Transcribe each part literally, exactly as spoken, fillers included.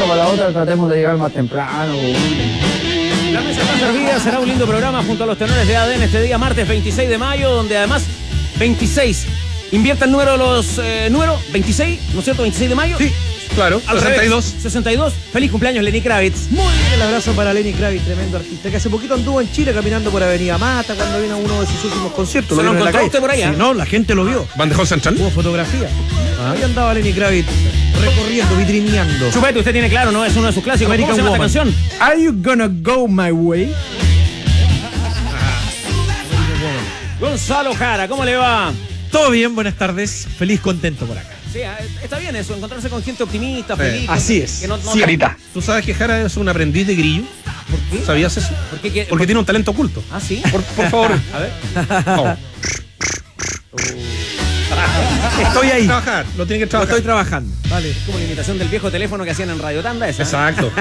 para la otra tratemos de llegar más temprano. La mesa está servida, será un lindo programa junto a los tenores de A D N este día, martes veintiséis de mayo, donde además veintiséis, invierta el número de los eh, número veintiséis, ¿no es cierto? veintiséis de mayo. Sí, claro, al sesenta y dos. Revés, sesenta y dos. Feliz cumpleaños, Lenny Kravitz. Muy bien, el abrazo para Lenny Kravitz, tremendo artista, que hace poquito anduvo en Chile caminando por Avenida Mata cuando vino a uno de sus últimos conciertos. ¿Se lo vieron en la encontró calle. usted por allá? Sí, no, la gente lo vio. ¿Bandejón Central? Hubo fotografía. Ah. Ahí andaba Lenny Kravitz recorriendo, vitrineando. Chupete, usted tiene claro, ¿no? Es uno de sus clásicos. American ¿Cómo se llama esta Woman. canción? Are you gonna go my way? Gonzalo Jara, ¿cómo le va? Todo bien, buenas tardes. Feliz, contento por acá. Sí, está bien eso, encontrarse con gente optimista, Eh, feliz. así es. Que no, no, Sí, Carita. ¿Tú sabes que Jara es un aprendiz de grillo? ¿Por qué? ¿Sabías eso? ¿Por qué? ¿Qué? Porque tiene un talento oculto. Ah, sí. Por, por favor. A ver. Vamos. Estoy ahí. Trabajar, lo tiene que Lo trabajar. estoy trabajando. Vale. Es como la imitación del viejo teléfono que hacían en Radio Tanda, esa. Exacto.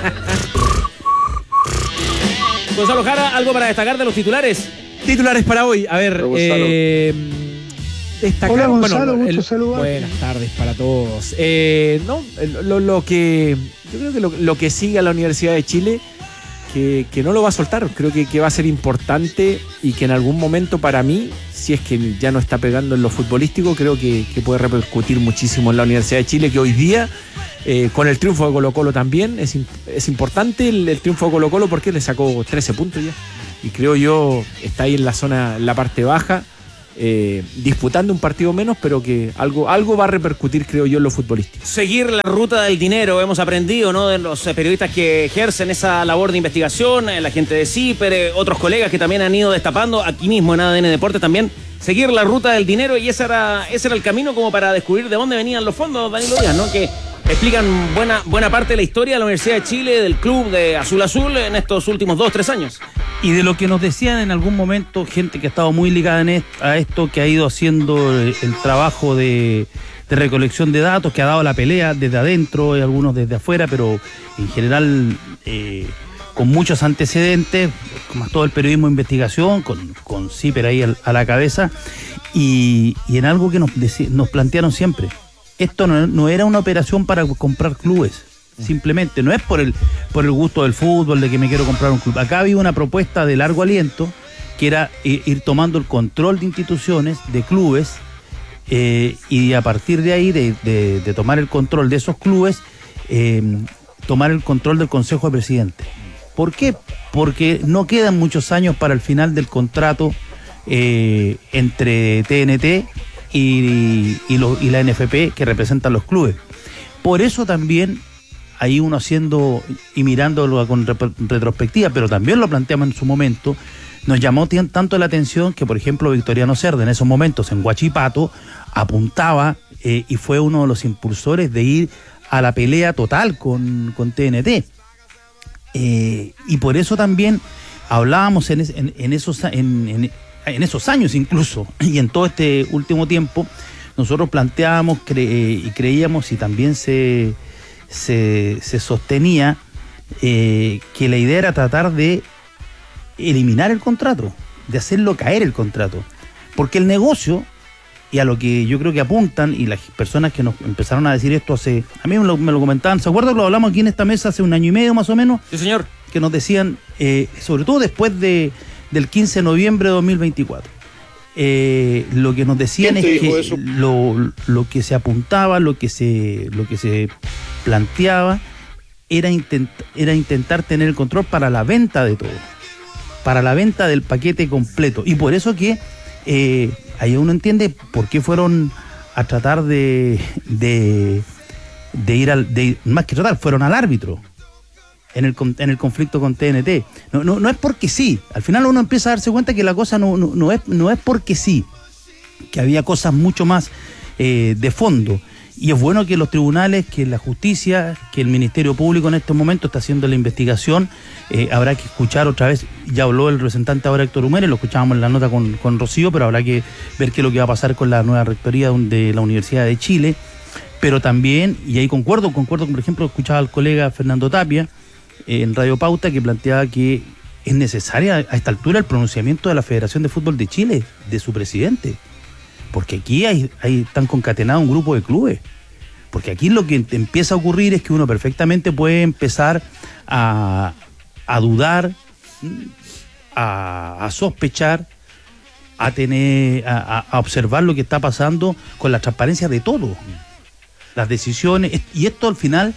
Gonzalo Jara, ¿algo para destacar de los titulares? Titulares para hoy. A ver, Gonzalo. eh, destacar. Hola, Gonzalo, bueno, gusto saludarte. Buenas tardes para todos. Eh, no, lo, lo que yo creo que lo, lo que sigue a la Universidad de Chile, que, que no lo va a soltar, creo que, que va a ser importante y que en algún momento para mí, si es que ya no está pegando en lo futbolístico, creo que, que puede repercutir muchísimo en la Universidad de Chile, que hoy día, eh, con el triunfo de Colo Colo también, es, es importante el, el triunfo de Colo Colo porque le sacó trece puntos ya. Y creo yo está ahí en la zona, en la parte baja, eh, disputando un partido menos, pero que algo, algo va a repercutir, creo yo, en lo futbolístico. Seguir la ruta del dinero, hemos aprendido, ¿no? De los eh, periodistas que ejercen esa labor de investigación, eh, la gente de CIPER, eh, otros colegas que también han ido destapando, aquí mismo en A D N Deportes también, seguir la ruta del dinero, y ese era, ese era el camino como para descubrir de dónde venían los fondos, Danilo Díaz, ¿no? Que explican buena, buena parte de la historia de la Universidad de Chile, del club de Azul Azul en estos últimos dos, tres años. Y de lo que nos decían en algún momento, gente que ha estado muy ligada en est- a esto, que ha ido haciendo el, el trabajo de, de recolección de datos, que ha dado la pelea desde adentro y algunos desde afuera, pero en general eh, con muchos antecedentes, como todo el periodismo de investigación, con, con CIPER ahí al- a la cabeza, y, y en algo que nos, deci- nos plantearon siempre. Esto no, no era una operación para comprar clubes. Simplemente, no es por el, por el gusto del fútbol, de que me quiero comprar un club. Acá había una propuesta de largo aliento, que era ir, ir tomando el control de instituciones, de clubes, eh, y a partir de ahí, de, de, de tomar el control de esos clubes, eh, tomar el control del Consejo de Presidentes. ¿Por qué? Porque no quedan muchos años para el final del contrato eh, entre T N T y, y, lo, y la N F P, que representan los clubes. Por eso también, ahí uno haciendo y mirándolo con rep- retrospectiva, pero también lo planteamos en su momento, nos llamó t- tanto la atención que, por ejemplo, Victoriano Cerda en esos momentos en Huachipato apuntaba eh, y fue uno de los impulsores de ir a la pelea total con, con T N T. Eh, y por eso también hablábamos en, es- en, en esos, en, en, en esos años incluso, y en todo este último tiempo, nosotros planteábamos cre- y creíamos, y también se... Se, se sostenía eh, que la idea era tratar de eliminar el contrato, de hacerlo caer el contrato, porque el negocio, y a lo que yo creo que apuntan, y las personas que nos empezaron a decir esto hace, a mí me lo, me lo comentaban, ¿se acuerdan que lo hablamos aquí en esta mesa hace un año y medio más o menos? Sí, señor. Que nos decían, eh, sobre todo después de, del quince de noviembre de dos mil veinticuatro, eh, lo que nos decían es que lo, lo que se apuntaba, lo que se, lo que se planteaba era, intent, era intentar tener el control para la venta de todo, para la venta del paquete completo. Y por eso que eh, ahí uno entiende por qué fueron a tratar de, de, de ir al, de, más que tratar, fueron al árbitro en el, en el conflicto con T N T. No, no, no es porque sí, al final uno empieza a darse cuenta que la cosa no, no, no, es, no es porque sí, que había cosas mucho más eh, de fondo. Y es bueno que los tribunales, que la justicia, que el Ministerio Público en este momento está haciendo la investigación. Eh, habrá que escuchar otra vez, ya habló el representante ahora Héctor Humere, lo escuchábamos en la nota con, con Rocío, pero habrá que ver qué es lo que va a pasar con la nueva rectoría de la Universidad de Chile. Pero también, y ahí concuerdo, concuerdo, por ejemplo, escuchaba al colega Fernando Tapia eh, en Radio Pauta, que planteaba que es necesaria a esta altura el pronunciamiento de la Federación de Fútbol de Chile, de su presidente. Porque aquí hay, hay, están concatenados un grupo de clubes. Porque aquí lo que empieza a ocurrir es que uno perfectamente puede empezar a, a dudar, a, a sospechar, a tener, a, a observar lo que está pasando con la transparencia de todo. Las decisiones, y esto al final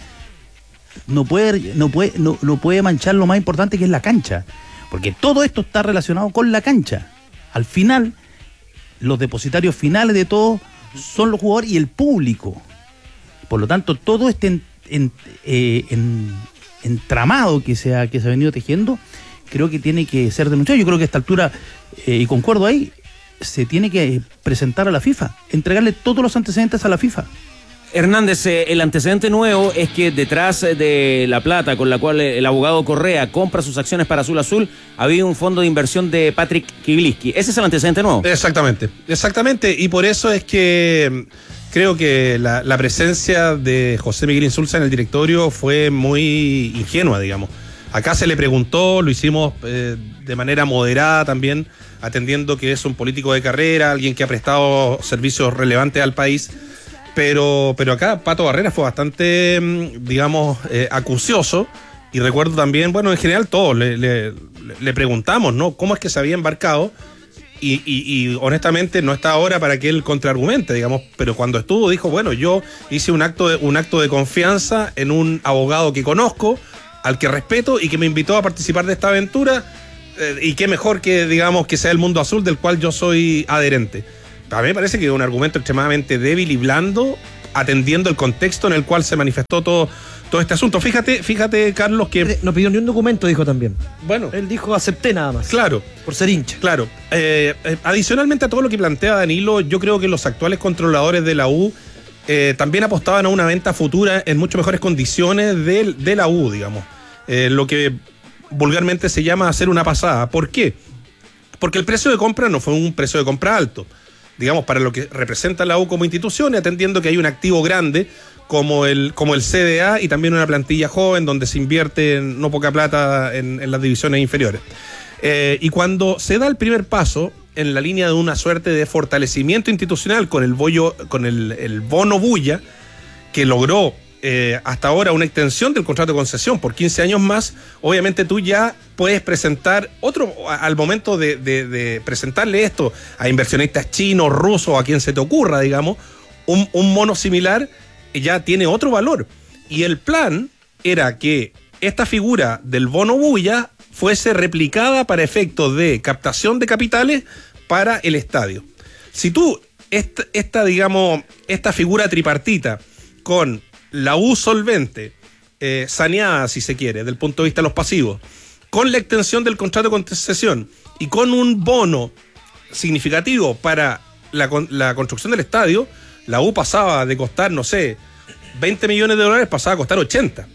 no puede, no puede, no, no puede manchar lo más importante, que es la cancha. Porque todo esto está relacionado con la cancha. Al final, los depositarios finales de todo son los jugadores y el público. Por lo tanto, todo este en, en, eh, en, entramado que se, ha, que se ha venido tejiendo, creo que tiene que ser denunciado. Yo creo que a esta altura, eh, y concuerdo ahí, se tiene que presentar a la FIFA, entregarle todos los antecedentes a la FIFA. Hernández, eh, el antecedente nuevo es que detrás de la plata con la cual el abogado Correa compra sus acciones para Azul Azul, había un fondo de inversión de Patrick Kibiliski. ¿Ese es el antecedente nuevo? Exactamente, exactamente, y por eso es que creo que la, la presencia de José Miguel Insulza en el directorio fue muy ingenua, digamos. Acá se le preguntó, lo hicimos eh, de manera moderada también, atendiendo que es un político de carrera, alguien que ha prestado servicios relevantes al país. Pero, pero acá Pato Barrera fue bastante, digamos, eh, acucioso. Y recuerdo también, bueno, en general todos le, le, le preguntamos, ¿no? ¿Cómo es que se había embarcado? Y, y, y honestamente no está ahora para que él contraargumente, digamos. Pero cuando estuvo dijo, bueno, yo hice un acto de, un acto de confianza en un abogado que conozco, al que respeto y que me invitó a participar de esta aventura. Eh, y qué mejor que, digamos, que sea el mundo azul del cual yo soy adherente. A mí me parece que es un argumento extremadamente débil y blando, atendiendo el contexto en el cual se manifestó todo, todo este asunto. Fíjate, fíjate, Carlos, que... No pidió ni un documento, dijo también. Bueno. Él dijo, acepté nada más. Claro. Por ser hincha. Claro. Eh, eh, adicionalmente a todo lo que plantea Danilo, yo creo que los actuales controladores de la U eh, también apostaban a una venta futura en mucho mejores condiciones de, de la U, digamos. Eh, lo que vulgarmente se llama hacer una pasada. ¿Por qué? Porque el precio de compra no fue un precio de compra alto, digamos, para lo que representa la U como institución, y atendiendo que hay un activo grande como el, como el C D A y también una plantilla joven donde se invierte no poca plata en, en las divisiones inferiores. Eh, y cuando se da el primer paso en la línea de una suerte de fortalecimiento institucional con el, bollo, con el, el bono bulla, que logró eh, hasta ahora una extensión del contrato de concesión por quince años más, obviamente tú ya puedes presentar otro, al momento de, de, de presentarle esto a inversionistas chinos, rusos, a quien se te ocurra, digamos, un, un mono similar ya tiene otro valor. Y el plan era que esta figura del bono bulla fuese replicada para efectos de captación de capitales para el estadio. Si tú, esta, esta digamos, esta figura tripartita con la U solvente, eh, saneada si se quiere, del punto de vista de los pasivos, con la extensión del contrato de concesión y con un bono significativo para la, la construcción del estadio, la U pasaba de costar, no sé, veinte millones de dólares, pasaba a costar ochenta.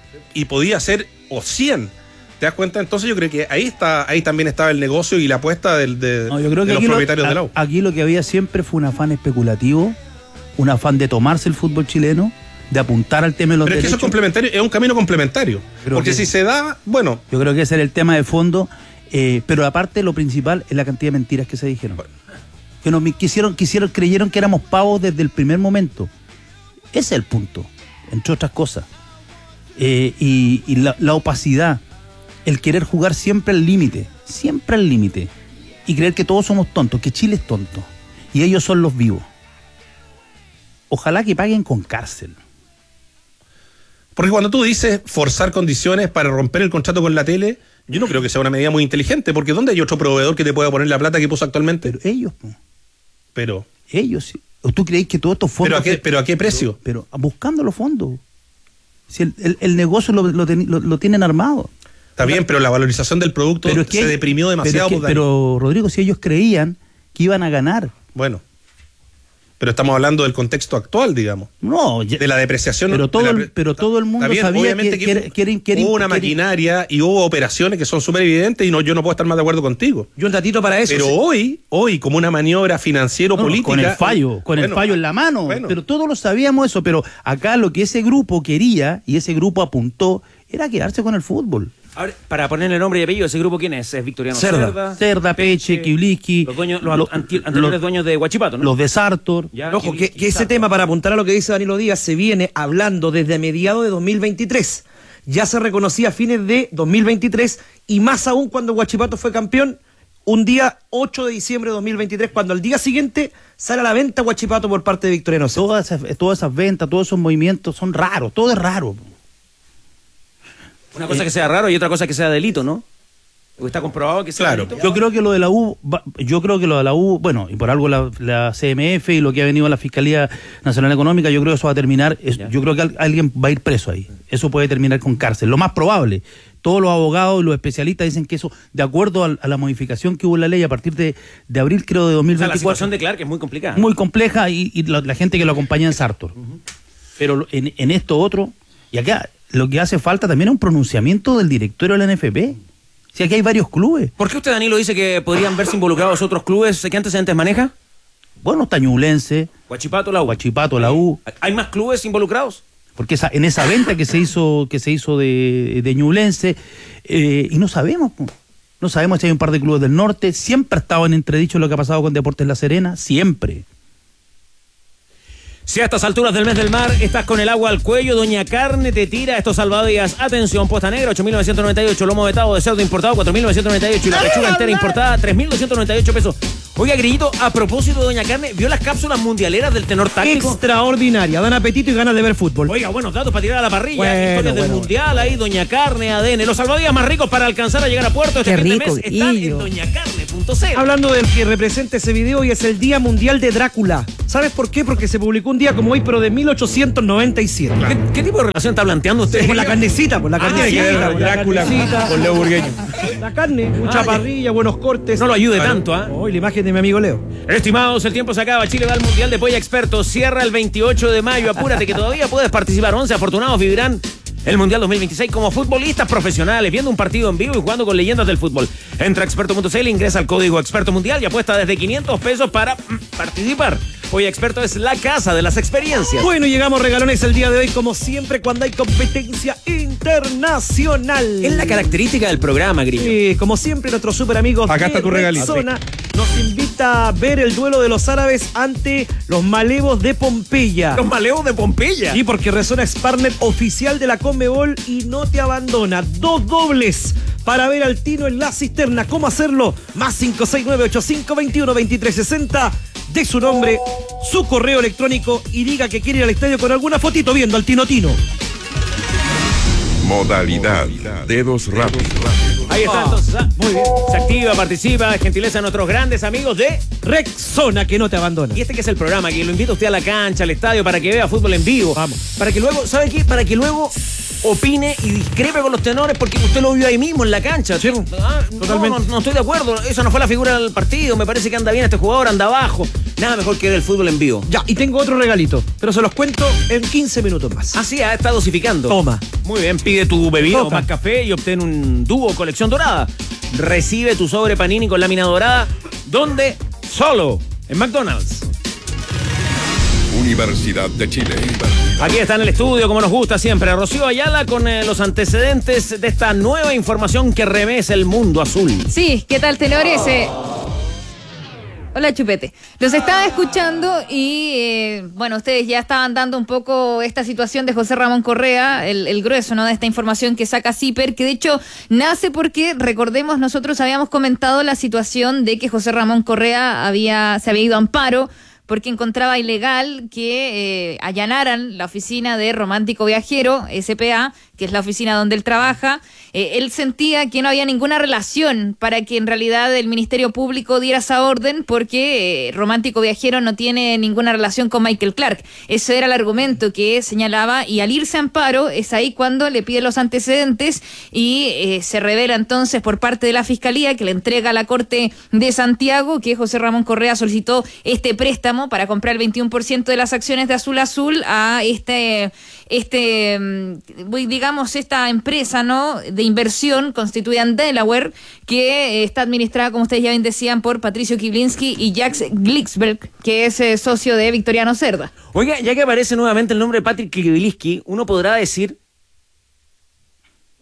Y podía ser, o cien. ¿Te das cuenta? Entonces yo creo que ahí está, ahí también estaba el negocio y la apuesta del, de, no, yo creo que de los propietarios lo, de la U. Aquí lo que había siempre fue un afán especulativo, un afán de tomarse el fútbol chileno, de apuntar al tema de los Pero derechos. es que eso es complementario, es un camino complementario. Creo porque que, si se da, bueno. Yo creo que ese era el tema de fondo, eh, pero aparte lo principal es la cantidad de mentiras que se dijeron. Bueno. Que nos quisieron, quisieron, creyeron que éramos pavos desde el primer momento. Ese es el punto, entre otras cosas. Eh, y y la, la opacidad, el querer jugar siempre al límite, siempre al límite, y creer que todos somos tontos, que Chile es tonto, y ellos son los vivos. Ojalá que paguen con cárcel. Porque cuando tú dices forzar condiciones para romper el contrato con la tele, yo no creo que sea una medida muy inteligente, porque ¿dónde hay otro proveedor que te pueda poner la plata que puso actualmente? Pero ellos, no. Pero... Ellos, sí. ¿O tú creéis que todos estos fondos... ¿Pero a qué, pero a qué precio? Pero, pero buscando los fondos. Si el, el, el negocio lo, lo, ten, lo, lo tienen armado. Está bien, pero la valorización del producto pero es que se hay, deprimió demasiado. Pero, es que, pero, Rodrigo, si ellos creían que iban a ganar... Bueno... Pero estamos hablando del contexto actual, digamos. No, de la depreciación. Pero todo, la, el, pero todo el mundo bien, sabía que, que, que, que, que, que hubo una maquinaria y hubo operaciones que son súper evidentes y no, yo no puedo estar más de acuerdo contigo. Yo un ratito para eso. Pero sí. hoy, hoy, como una maniobra financiero-política. No, con el fallo, con bueno, el fallo en la mano. Bueno. Pero todos lo sabíamos eso. Pero acá lo que ese grupo quería y ese grupo apuntó era quedarse con el fútbol. Ahora, para ponerle nombre y apellido, ¿ese grupo quién es? ¿Es Victoriano Cerda. Cerda? Cerda, Peche, Kibliski. Los, dueños, los lo- anti- anteriores los- dueños de Huachipato, ¿no? Los de Sartor. Ya, Ojo, que, Kibliski, que ese Sartor. tema, para apuntar a lo que dice Danilo Díaz, se viene hablando desde mediados de dos mil veintitrés. Ya se reconocía a fines de dos mil veintitrés y más aún cuando Huachipato fue campeón, un día ocho de diciembre de dos mil veintitrés, cuando al día siguiente sale a la venta Huachipato por parte de Victoriano Cerda. Todas esas, todas esas ventas, todos esos movimientos son raros, todo es raro. Una cosa que sea raro y otra cosa que sea delito, ¿no? Porque está comprobado que sea Claro. delito. Yo creo que lo de la U, va- yo creo que lo de la U, bueno, y por algo la, la C M F y lo que ha venido a la Fiscalía Nacional Económica, yo creo que eso va a terminar, es- Ya. yo creo que al- alguien va a ir preso ahí. Eso puede terminar con cárcel, lo más probable. Todos los abogados y los especialistas dicen que eso, de acuerdo al- a, la modificación que hubo en la ley a partir de, de abril, creo, de O sea, la 2024, situación de Clark es muy complicada. muy compleja y, y la, la gente que lo acompaña en Sartor. Pero lo- en, en esto otro, y acá lo que hace falta también es un pronunciamiento del directorio de la N F P. Si aquí hay varios clubes. ¿Por qué usted, Danilo, dice que podrían verse involucrados otros clubes que antecedentes maneja? Bueno, está Ñublense, Huachipato, la U. Huachipato, la U. ¿Hay más clubes involucrados? Porque esa, en esa venta que se hizo que se hizo de, de Ñublense, eh, y no sabemos, po. no sabemos si hay un par de clubes del norte, siempre ha estado en entredicho lo que ha pasado con Deportes La Serena, siempre. Si a estas alturas del mes del mar estás con el agua al cuello, Doña Carne te tira estos salvavidas. Atención, posta negra, ocho mil novecientos noventa y ocho, lomo vetado de cerdo importado, cuatro mil novecientos noventa y ocho y la pechuga entera importada, tres mil doscientos noventa y ocho pesos. Oiga, Grillito, a propósito de Doña Carne, ¿vio las cápsulas mundialeras del tenor táctico? Extraordinaria, dan apetito y ganas de ver fútbol. Oiga, buenos datos para tirar a la parrilla. Bueno, Historias del bueno, mundial ahí, Doña Carne, A D N. Los salvavidas más ricos para alcanzar a llegar a puerto este Qué fin de rico, mes están en Guillo. doña carne punto c l. Hablando del que representa ese video, hoy es el Día Mundial de Drácula. ¿Sabes por qué? Porque se publicó un día como hoy, pero de mil ochocientos noventa y siete. ¿Qué, qué tipo de relación está planteando usted? Por la carnecita, por la Ah, carnecita. tiene que ver por la Drácula carnecita. con Leo Burgueño. La carne, mucha Ah, ya. parrilla, buenos cortes. No lo ayude Claro. tanto, ¿ah? Hoy la imagen de mi amigo Leo. Estimados, el tiempo se acaba. Chile va al Mundial de Polla Experto. Cierra el veintiocho de mayo. Apúrate que todavía puedes participar. once afortunados vivirán el Mundial dos mil veintiséis como futbolistas profesionales, viendo un partido en vivo y jugando con leyendas del fútbol. Entra a experto punto c l, ingresa al código Experto Mundial y apuesta desde quinientos pesos para mm, participar. Polla Experto es la casa de las experiencias. Bueno, llegamos regalones el día de hoy, como siempre, cuando hay competencia internacional. Es la característica del programa, Grillo. Sí, como siempre, nuestros super amigos Acá está de tu regalito. Rexona nos invita a ver el duelo de los árabes ante los malevos de Pompeya. Los maleos de Pompeya. Sí, porque Resona es partner oficial de la Conmebol y no te abandona. Dos dobles para ver al Tino en la cisterna. ¿Cómo hacerlo? Más cinco seis nueve ocho cinco dos uno dos tres seis cero. De su nombre, su correo electrónico y diga que quiere ir al estadio con alguna fotito viendo al Tino Tino. Modalidad Dedos Rápidos. Ahí está, entonces. ah, Muy bien. Se activa, participa, gentileza a nuestros grandes amigos de... Rexona, que no te abandona. Y este que es el programa, que lo invita usted a la cancha, al estadio, para que vea fútbol en vivo. Vamos. Para que luego, ¿sabe qué? Para que luego opine y discrepe con los tenores porque usted lo vio ahí mismo en la cancha. Sí, Ah, no, totalmente. No, no estoy de acuerdo. Esa no fue la figura del partido. Me parece que anda bien este jugador, anda abajo. Nada mejor que ver el fútbol en vivo. Ya, y tengo otro regalito, pero se los cuento en quince minutos más. Así ah, está dosificando. Toma. Muy bien, pide tu bebida o Toca. más café y obtén un dúo colección dorada. Recibe tu sobre panini con lámina dorada. ¿Dónde? Solo en McDonald's. Universidad de Chile. Aquí está en el estudio, como nos gusta siempre, Rocío Ayala con eh, los antecedentes de esta nueva información que remece el mundo azul. Sí, ¿qué tal, tenores? Eh, Hola, Chupete. Los estaba escuchando y, eh, bueno, ustedes ya estaban dando un poco esta situación de José Ramón Correa, el, el grueso, ¿no?, de esta información que saca CIPER, que de hecho nace porque, recordemos, nosotros habíamos comentado la situación de que José Ramón Correa había, se había ido a amparo porque encontraba ilegal que eh, allanaran la oficina de Romántico Viajero, S P A, que es la oficina donde él trabaja. Eh, él sentía que no había ninguna relación para que en realidad el Ministerio Público diera esa orden porque eh, Romántico Viajero no tiene ninguna relación con Michael Clark. Ese era el argumento que señalaba, y al irse a amparo es ahí cuando le pide los antecedentes y eh, se revela entonces por parte de la Fiscalía, que le entrega a la Corte de Santiago, que José Ramón Correa solicitó este préstamo para comprar el veintiuno por ciento de las acciones de Azul Azul a este, este digamos, esta empresa, ¿no?, de inversión constituida en Delaware, que eh, está administrada, como ustedes ya bien decían, por Patricio Kiblinski y Jacques Glicksberg, que es eh, socio de Victoriano Cerda. Oiga, ya que aparece nuevamente el nombre de Patrick Kiblinski, uno podrá decir,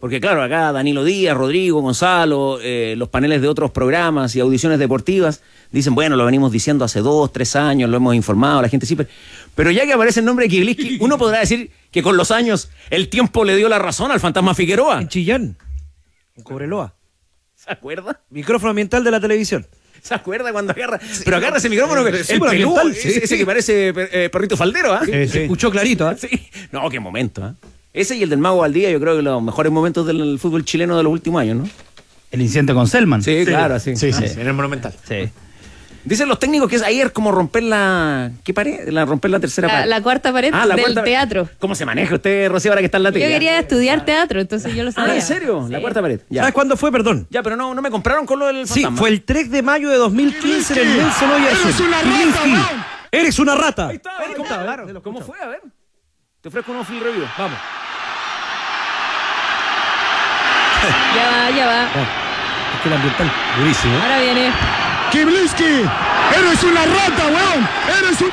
Porque claro, acá Danilo Díaz, Rodrigo, Gonzalo, eh, los paneles de otros programas y audiciones deportivas dicen, bueno, lo venimos diciendo hace dos, tres años, lo hemos informado a la gente siempre. Pero ya que aparece el nombre de Kibliski, uno podrá decir que con los años el tiempo le dio la razón al fantasma Figueroa. En Chillán, en Cobreloa. ¿Se acuerda? Micrófono ambiental de la televisión. ¿Se acuerda cuando agarra? Sí, pero agarra ese micrófono, que, sí, el por pelú, ambiental, ese, sí. ese que parece eh, perrito faldero, ¿ah? ¿eh? Sí, sí. Escuchó clarito, ¿eh? Sí. No, qué momento, ¿ah? ¿eh? Ese y el del Mago Valdía, yo creo que los mejores momentos del fútbol chileno de los últimos años, ¿no? El incidente con Selman. Sí, sí. claro, sí. Sí, sí, sí, en el Monumental. Sí. Dicen los técnicos que es ayer como romper la... ¿Qué pared? La, romper la tercera La, pared. la cuarta pared Ah, la del cuarta- teatro. ¿Cómo se maneja usted, Rocío, ahora que está en la tele? Yo quería estudiar teatro, entonces yo lo sabía. Ah, ¿en serio? La Sí. cuarta pared. Ya. ¿Sabes cuándo fue? Perdón. Ya, pero no, no me compraron con lo del Sí, fantasma. fue el tres de mayo de dos mil quince en el Nelson Oyarzún. Kibliski, eres una rata. Ahí está, ahí está, claro. ¿Cómo fue? A ver. Te ofrezco un full review. Vamos. Ya va, ya va. Es que el ambiental, durísimo. Ahora viene. Kibliski, eres una rata, weón. Eres un...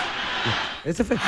Ese fue.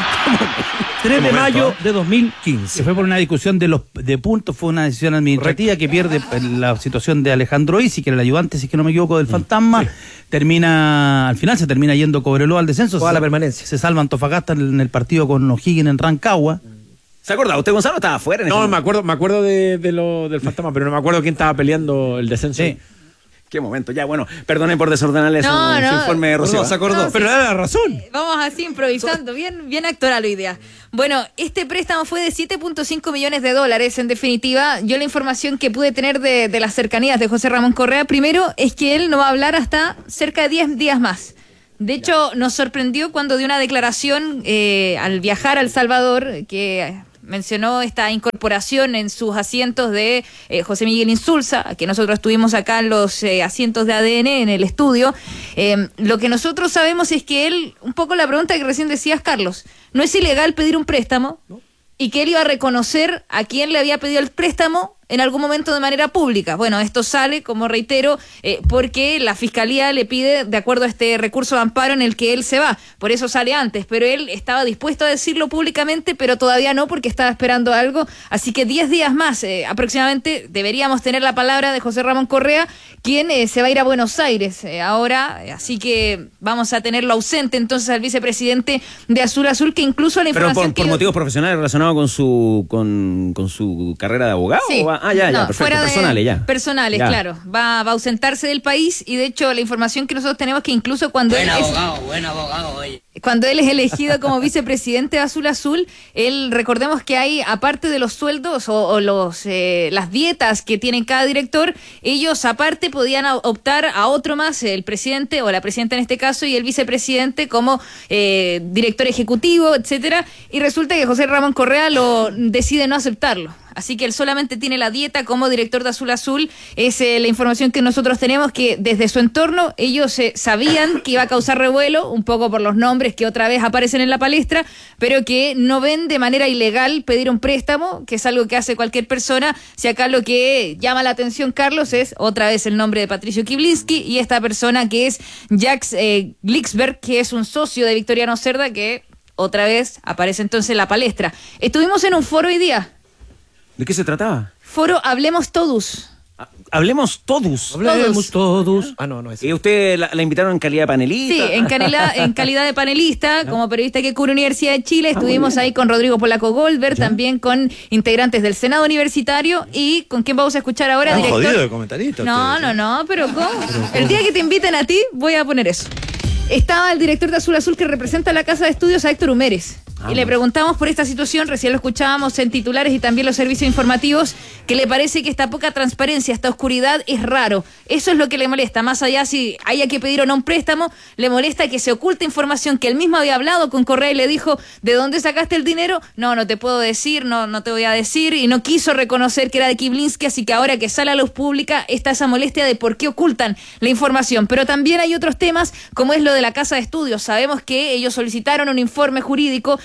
tres de mayo de dos mil quince. Se fue por una discusión de los de puntos, fue una decisión administrativa que pierde la situación de Alejandro Isi, que era el ayudante, si es que no me equivoco, del fantasma. Termina, al final se termina yendo Cobreloa al descenso. Toda se, la permanencia. Se salva Antofagasta en el partido con O'Higgins en Rancagua. ¿Se acuerda? ¿Usted, Gonzalo, estaba afuera en No, ese me acuerdo, me acuerdo de, de lo del fantasma, pero no me acuerdo quién estaba peleando el descenso. Sí. Qué momento. Ya, bueno, perdonen por desordenarle No, su, no. su informe de Rocío. No, se acordó. No, pero sí. era la razón. Vamos así improvisando, bien, bien actoral hoy día. Bueno, este préstamo fue de siete punto cinco millones de dólares, en definitiva. Yo la información que pude tener de, de las cercanías de José Ramón Correa, primero, es que él no va a hablar hasta cerca de diez días más. De hecho, nos sorprendió cuando dio una declaración eh, al viajar a El Salvador, que mencionó esta incorporación en sus asientos de eh, José Miguel Insulza, que nosotros estuvimos acá en los eh, asientos de A D N en el estudio. Eh, lo que nosotros sabemos es que él, un poco la pregunta que recién decías, Carlos, no es ilegal pedir un préstamo, ¿no? Y que él iba a reconocer a quién le había pedido el préstamo en algún momento de manera pública. Bueno, esto sale, como reitero, eh, porque la Fiscalía le pide, de acuerdo a este recurso de amparo en el que él se va. Por eso sale antes, pero él estaba dispuesto a decirlo públicamente, pero todavía no, porque estaba esperando algo. Así que diez días más, eh, aproximadamente, deberíamos tener la palabra de José Ramón Correa, quien eh, se va a ir a Buenos Aires eh, ahora. Así que vamos a tenerlo ausente entonces al vicepresidente de Azul Azul, que incluso la Pero información por, por que- motivos profesionales relacionados con su con, con su carrera de abogado. Sí. ¿O va? Ah, ya, ya, No, perfecto. fuera de- Personales, ya. Personales, Ya. claro. Va, va a ausentarse del país y de hecho la información que nosotros tenemos que incluso cuando él es, buen abogado, oye. cuando él es elegido como vicepresidente de Azul Azul, él, recordemos que hay, aparte de los sueldos o, o los eh, las dietas que tiene cada director, ellos aparte podían a- optar a otro más, el presidente o la presidenta en este caso y el vicepresidente como eh, director ejecutivo, etcétera, y resulta que José Ramón Correa lo decide no aceptarlo. Así que él solamente tiene la dieta como director de Azul Azul. Es eh, la información que nosotros tenemos, que desde su entorno ellos eh, sabían que iba a causar revuelo, un poco por los nombres que otra vez aparecen en la palestra, pero que no ven de manera ilegal pedir un préstamo, que es algo que hace cualquier persona. Si acá lo que llama la atención, Carlos, es otra vez el nombre de Patricio Kibliski y esta persona que es Jax eh, Glixberg, que es un socio de Victoriano Cerda, que otra vez aparece entonces en la palestra. Estuvimos en un foro hoy día. ¿De qué se trataba? Foro Hablemos Todos. Ah, Hablemos todos. Hablemos todos. Ah, no, no es. ¿Y usted la, la invitaron en calidad de panelista? Sí, en calidad, en calidad de panelista, como periodista que cubre Universidad de Chile, estuvimos ahí con Rodrigo Polaco Goldberg, también con integrantes del Senado Universitario y con quién vamos a escuchar ahora, Han director. jodido de comentarista. No, ustedes, no, no, pero ¿cómo? El día que te inviten a ti, voy a poner eso. Estaba el director de Azul Azul que representa la Casa de Estudios, a Héctor Humérez. Y le preguntamos por esta situación, recién lo escuchábamos en titulares y también los servicios informativos, que le parece que esta poca transparencia, esta oscuridad es raro. Eso es lo que le molesta, más allá si haya que pedir o no un préstamo, le molesta que se oculte información que él mismo había hablado con Correa y le dijo, ¿de dónde sacaste el dinero? No, no te puedo decir, no, no te voy a decir, y no quiso reconocer que era de Kibliski, así que ahora que sale a luz pública está esa molestia de por qué ocultan la información. Pero también hay otros temas, como es lo de la Casa de Estudios. Sabemos que ellos solicitaron un informe jurídico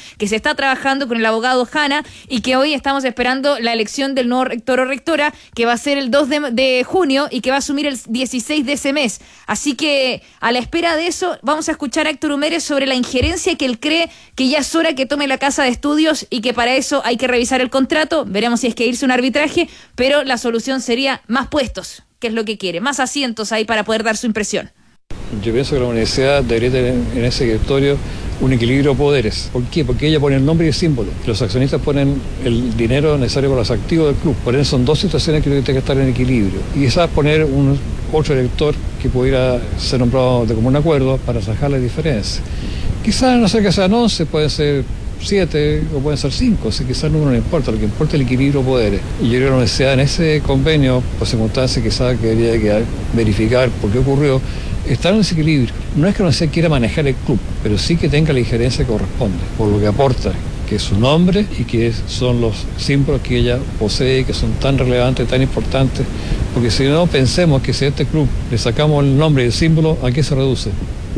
que se está trabajando con el abogado Hanna y que hoy estamos esperando la elección del nuevo rector o rectora, que va a ser el dos de, de junio y que va a asumir el dieciséis de ese mes. Así que a la espera de eso vamos a escuchar a Héctor Humérez sobre la injerencia que él cree que ya es hora que tome la casa de estudios y que para eso hay que revisar el contrato. Veremos si es que irse a un arbitraje, pero la solución sería más puestos, que es lo que quiere, más asientos ahí para poder dar su impresión. Yo pienso que la universidad debería tener en ese directorio un equilibrio de poderes. ¿Por qué? Porque ella pone el nombre y el símbolo. Los accionistas ponen el dinero necesario para los activos del club. Por eso son dos situaciones que tienen que estar en equilibrio. Y quizás poner un otro director que pudiera ser nombrado de común acuerdo para sacar las diferencias. Quizás no sé que sean once, pueden ser siete o pueden ser cinco, así que quizás el número no importa, lo que importa es el equilibrio de poderes. Y yo creo que la universidad en ese convenio, por circunstancias quizás que debería quedar, verificar por qué ocurrió, está en ese equilibrio. No es que la universidad quiera manejar el club, pero sí que tenga la injerencia que corresponde, por lo que aporta, que es su nombre y que son los símbolos que ella posee, que son tan relevantes, tan importantes, porque si no pensemos que si a este club le sacamos el nombre y el símbolo, ¿a qué se reduce?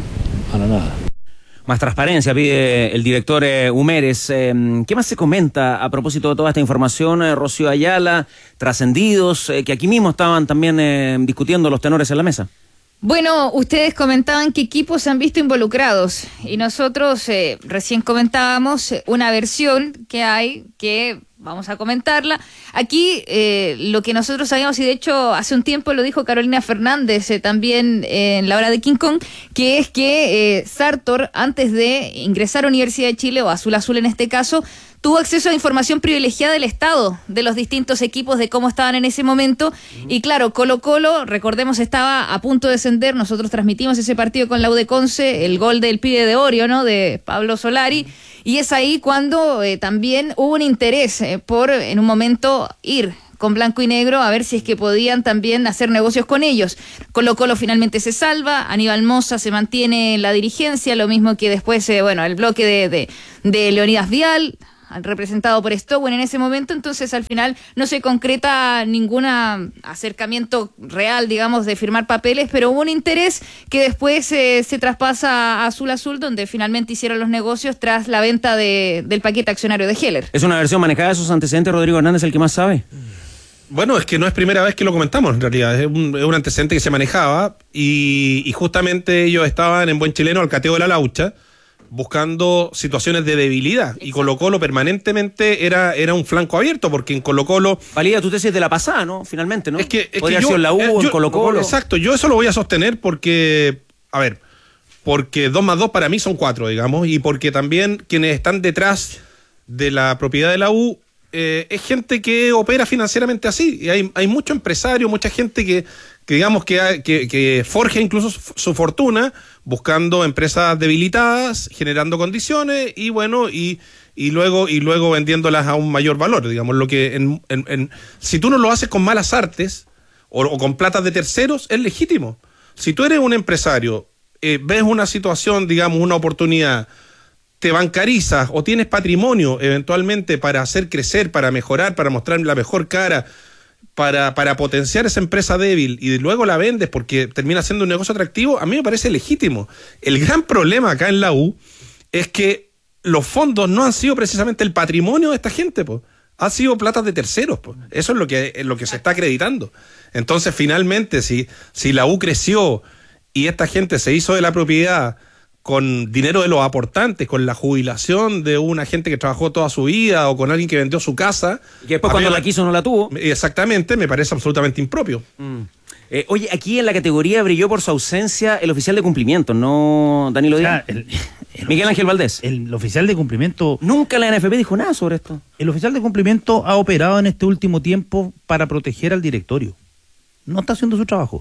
A la nada. Más transparencia pide el director eh, Humérez. Eh, ¿Qué más se comenta a propósito de toda esta información, eh, Rocío Ayala, trascendidos, eh, que aquí mismo estaban también eh, discutiendo los tenores en la mesa? Bueno, ustedes comentaban que equipos se han visto involucrados y nosotros eh, recién comentábamos una versión que hay que vamos a comentarla. Aquí eh, lo que nosotros sabíamos, y de hecho hace un tiempo lo dijo Carolina Fernández eh, también eh, en la hora de King Kong, que es que eh, Sartor, antes de ingresar a Universidad de Chile, o Azul Azul en este caso, tuvo acceso a información privilegiada del Estado, de los distintos equipos, de cómo estaban en ese momento. Y claro, Colo Colo, recordemos, estaba a punto de descender. Nosotros transmitimos ese partido con la U de Conce, el gol del pibe de Orio, ¿no?, de Pablo Solari. Y es ahí cuando eh, también hubo un interés eh, por, en un momento, ir con blanco y negro a ver si es que podían también hacer negocios con ellos. Colo Colo finalmente se salva, Aníbal Mosa se mantiene en la dirigencia, lo mismo que después, eh, bueno, el bloque de, de, de Leonidas Vial, representado por Stowen en ese momento. Entonces al final no se concreta ningún acercamiento real, digamos, de firmar papeles, pero hubo un interés que después eh, se traspasa a Azul Azul, donde finalmente hicieron los negocios tras la venta de, del paquete accionario de Heller. ¿Es una versión manejada de esos antecedentes, Rodrigo Hernández, el que más sabe? Bueno, es que no es primera vez que lo comentamos, en realidad. Es un, es un antecedente que se manejaba y, y justamente ellos estaban en buen chileno al cateo de la laucha, buscando situaciones de debilidad. Exacto. Y Colo Colo permanentemente era, era un flanco abierto, porque en Colo Colo... Valida tu tesis de la pasada, ¿no? Finalmente, ¿no? Es que, es podría que yo, ser la U, eh, en yo, Colo Colo. Exacto, yo eso lo voy a sostener porque, a ver, porque dos más dos para mí son cuatro, digamos, y porque también quienes están detrás de la propiedad de la U eh, es gente que opera financieramente así. Y hay, hay mucho empresario, mucha gente que, que digamos, que, que, que forja incluso su, su fortuna buscando empresas debilitadas, generando condiciones y bueno, y, y luego y luego vendiéndolas a un mayor valor, digamos, lo que en, en, en, si tú no lo haces con malas artes o, o con platas de terceros, es legítimo. Si tú eres un empresario, eh, ves una situación, digamos, una oportunidad, te bancarizas o tienes patrimonio eventualmente para hacer crecer, para mejorar, para mostrar la mejor cara, Para, para potenciar esa empresa débil y luego la vendes porque termina siendo un negocio atractivo, a mí me parece legítimo. El gran problema acá en la U es que los fondos no han sido precisamente el patrimonio de esta gente, po. Han sido platas de terceros, po. Eso es lo que, es lo que se está acreditando. Entonces, finalmente, si, si la U creció y esta gente se hizo de la propiedad con dinero de los aportantes, con la jubilación de una gente que trabajó toda su vida o con alguien que vendió su casa. Y que después cuando la quiso no la tuvo. Exactamente, me parece absolutamente impropio. Mm. Eh, oye, aquí en la categoría brilló por su ausencia el oficial de cumplimiento, ¿no, Danilo Díaz? O sea, el, el Miguel Ángel Valdés. El oficial de cumplimiento... Nunca la N F P dijo nada sobre esto. El oficial de cumplimiento ha operado en este último tiempo para proteger al directorio. No está haciendo su trabajo.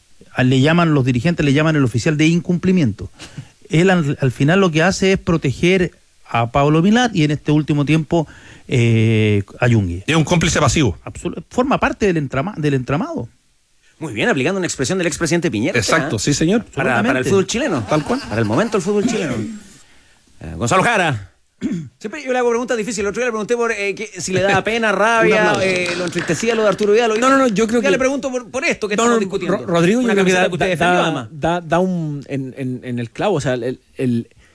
Le llaman, los dirigentes le llaman el oficial de incumplimiento. Él al, al final lo que hace es proteger a Pablo Milat y en este último tiempo eh, a Yungui. Es un cómplice pasivo. Absolut- forma parte del, entrama- del entramado. Muy bien, aplicando una expresión del expresidente Piñera. Exacto, ¿eh? sí, señor. Para, para el fútbol chileno. Tal cual. Para el momento del fútbol chileno. Eh, Gonzalo Jara. Siempre yo le hago preguntas difíciles. El otro día le pregunté por eh, que, si le daba pena, rabia, eh, lo entristecía lo de Arturo Vidal. No, no, no, yo creo ya que... le pregunto por, por esto que no, estamos no, discutiendo. Ro- Rodrigo, una yo creo que da, camiseta que usted da, defendió, da, además. da, da un... En, en, en el clavo, o sea, el... el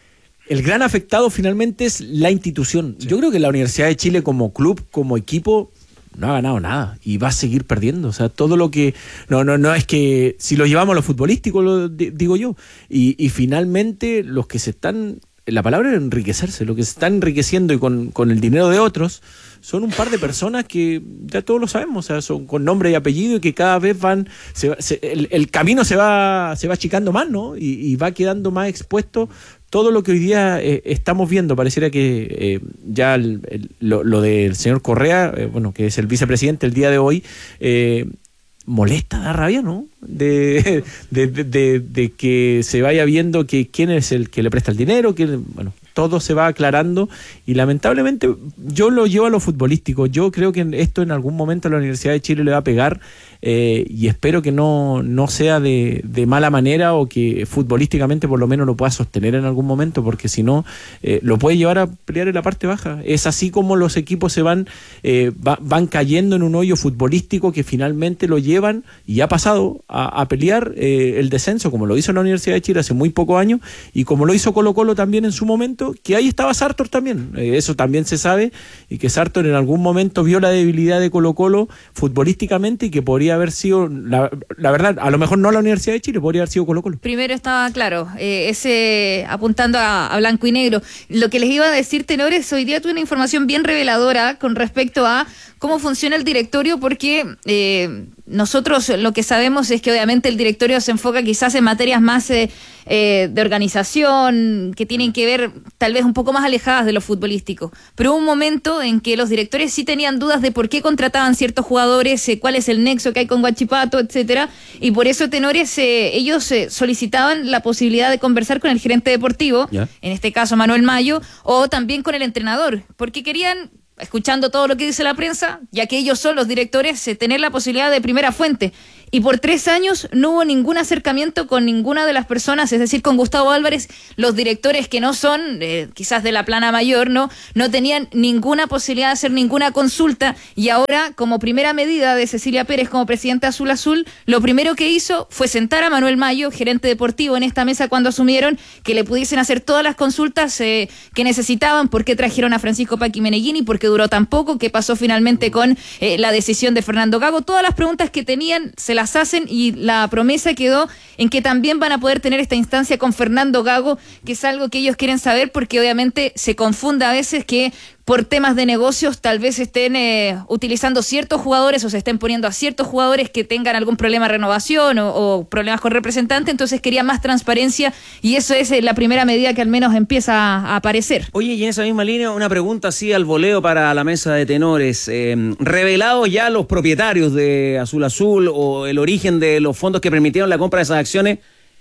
el gran afectado finalmente es la institución. Sí. Yo creo que la Universidad de Chile como club, como equipo, no ha ganado nada y va a seguir perdiendo. O sea, todo lo que... No, no, no es que... Si lo llevamos a lo futbolístico, lo digo yo. Y, y finalmente los que se están... La palabra es enriquecerse. Los que se están enriqueciendo y con, con el dinero de otros son un par de personas que ya todos lo sabemos. O sea, son con nombre y apellido y que cada vez van... Se, se, el, el camino se va, se va achicando más, ¿no? Y, y va quedando más expuesto todo lo que hoy día eh, estamos viendo. Pareciera que eh, ya el, el, lo, lo del señor Correa, eh, bueno, que es el vicepresidente el día de hoy, eh, molesta, da rabia, ¿no? De, de, de, de, de que se vaya viendo que quién es el que le presta el dinero, que, bueno, todo se va aclarando y lamentablemente yo lo llevo a lo futbolístico. Yo creo que esto en algún momento a la Universidad de Chile le va a pegar eh, y espero que no, no sea de, de mala manera o que futbolísticamente por lo menos lo pueda sostener en algún momento, porque si no eh, lo puede llevar a pelear en la parte baja. Es así como los equipos se van, eh, va, van cayendo en un hoyo futbolístico que finalmente lo llevan, y ha pasado a, a pelear eh, el descenso, como lo hizo la Universidad de Chile hace muy pocos años y como lo hizo Colo Colo también en su momento, que ahí estaba Sartor también, eh, eso también se sabe, y que Sartor en algún momento vio la debilidad de Colo Colo futbolísticamente y que podría haber sido, la, la verdad, a lo mejor no la Universidad de Chile, podría haber sido Colo Colo. Primero estaba claro, eh, ese apuntando a, a blanco y negro. Lo que les iba a decir, tenores, hoy día tuve una información bien reveladora con respecto a cómo funciona el directorio, porque eh, nosotros lo que sabemos es que obviamente el directorio se enfoca quizás en materias más eh, eh, de organización, que tienen que ver tal vez un poco más alejadas de lo futbolístico. Pero hubo un momento en que los directores sí tenían dudas de por qué contrataban ciertos jugadores, eh, cuál es el nexo que hay con Huachipato, etcétera, y por eso, tenores, eh, ellos eh, solicitaban la posibilidad de conversar con el gerente deportivo, ¿ya? En este caso Manuel Mayo, o también con el entrenador, porque querían, escuchando todo lo que dice la prensa, ya que ellos son los directores, eh, tener la posibilidad de primera fuente. Y por tres años no hubo ningún acercamiento con ninguna de las personas, es decir, con Gustavo Álvarez, los directores que no son, eh, quizás de la plana mayor, no no tenían ninguna posibilidad de hacer ninguna consulta, y ahora, como primera medida de Cecilia Pérez como presidenta Azul Azul, lo primero que hizo fue sentar a Manuel Mayo, gerente deportivo, en esta mesa cuando asumieron, que le pudiesen hacer todas las consultas eh, que necesitaban, por qué trajeron a Francisco Paqui Meneghini, por qué duró tan poco, qué pasó finalmente con eh, la decisión de Fernando Gago, todas las preguntas que tenían se las hacen, y la promesa quedó en que también van a poder tener esta instancia con Fernando Gago, que es algo que ellos quieren saber, porque obviamente se confunde a veces que por temas de negocios tal vez estén eh, utilizando ciertos jugadores o se estén poniendo a ciertos jugadores que tengan algún problema de renovación o, o problemas con representante. Entonces quería más transparencia, y eso es eh, la primera medida que al menos empieza a, a aparecer. Oye, y en esa misma línea una pregunta así al voleo para la mesa de tenores. Eh, ¿Revelados ya los propietarios de Azul Azul o el origen de los fondos que permitieron la compra de esas acciones?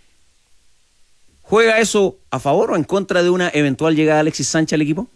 ¿Juega eso a favor o en contra de una eventual llegada de Alexis Sánchez al equipo?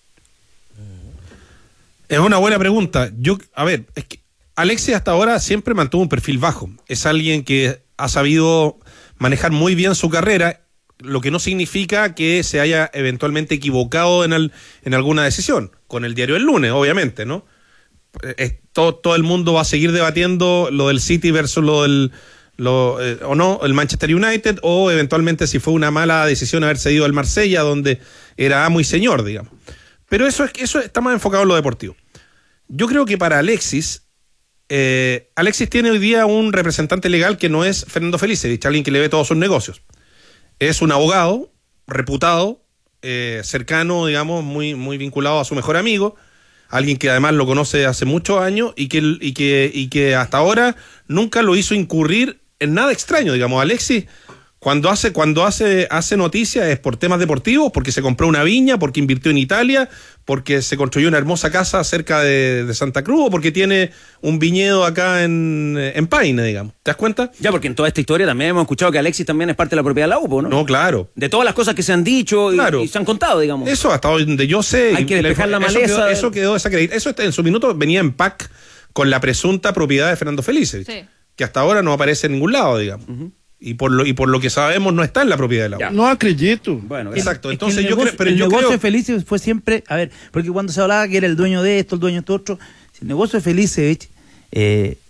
Es una buena pregunta. Yo, a ver, es que Alexis hasta ahora siempre mantuvo un perfil bajo. Es alguien que ha sabido manejar muy bien su carrera, lo que no significa que se haya eventualmente equivocado en, el, en alguna decisión. Con el diario El Lunes, obviamente, ¿no? Es, todo, todo el mundo va a seguir debatiendo lo del City versus lo del... Lo, eh, o no, el Manchester United, o eventualmente si fue una mala decisión haberse ido al Marsella, donde era amo y señor, digamos. Pero eso es eso está más enfocado en lo deportivo. Yo creo que para Alexis, eh, Alexis tiene hoy día un representante legal que no es Fernando Felicevich, alguien que le ve todos sus negocios. Es un abogado reputado, eh, cercano, digamos, muy, muy vinculado a su mejor amigo, alguien que además lo conoce hace muchos años y que, y que, y que hasta ahora nunca lo hizo incurrir en nada extraño, digamos. Alexis, cuando hace cuando hace hace noticias es por temas deportivos, porque se compró una viña, porque invirtió en Italia, porque se construyó una hermosa casa cerca de, de Santa Cruz, o porque tiene un viñedo acá en, en Paine, digamos. ¿Te das cuenta? Ya, porque en toda esta historia también hemos escuchado que Alexis también es parte de la propiedad de la U P O, ¿no? No, claro. De todas las cosas que se han dicho y, claro. y se han contado, digamos. Eso hasta donde yo sé. Hay que despejar la, la maleza. Eso quedó, eso quedó desacreditado. Eso en su minuto venía en P A C con la presunta propiedad de Fernando Felicevich, sí, que hasta ahora no aparece en ningún lado, digamos. Uh-huh. Y por lo y por lo que sabemos no está en la propiedad de la U. No acredito. Bueno, exacto. Entonces el yo negocio, creo, pero el yo negocio creo... de Felicevich fue siempre, a ver, porque cuando se hablaba que era el dueño de esto, el dueño de esto otro, el negocio de Felicevich eh,